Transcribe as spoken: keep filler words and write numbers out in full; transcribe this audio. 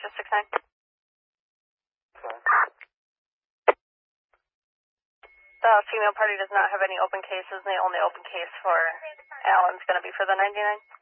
just six nine. Okay. The female party does not have any open cases, and the only open case for Alan's going to be for the ninety-nine.